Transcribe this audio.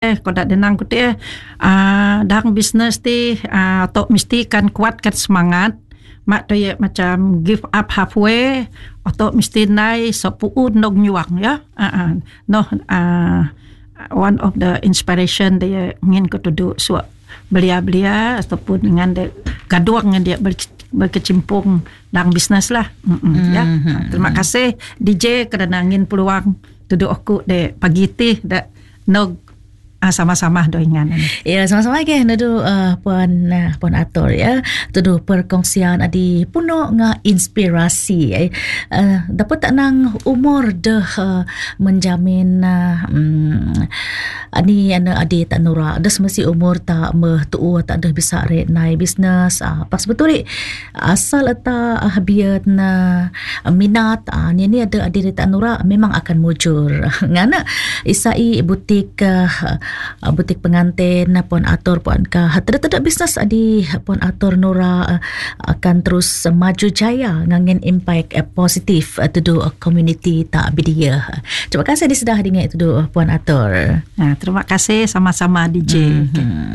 kau dak denang ku dang bisnes ti tok mesti kan kuatkan semangat mak tu ya macam give up halfway atau mesti naik sepuun nog nyuang ya no one of the inspiration dia ingin ku duduk suap belia-belia ataupun dengan dia gaduh dengan dia berkecimpung dalam bisnes lah. Ya. Terima kasih DJ kerana ngin peluang duduk aku de pagi ti dak nog sama-sama doingan. Ya, sama-sama ke nadu puan atur ya. Tudu perkongsian adi puno nga inspirasi dapat tak nang umur dah menjamin ani ana adi tak nura dah semesti umur tak tua tak dah bisa nai bisnes pas betul asal eta biar minat ni ada adi tak nura memang akan mujur ngana isai butik pengantin puan atur puan ka tidak bisnes adi puan atur Nora akan terus maju jaya ngangin impact positif tudu community tak bidia. Terima kasih disedah dengan itu puan atur. Terima kasih sama-sama DJ.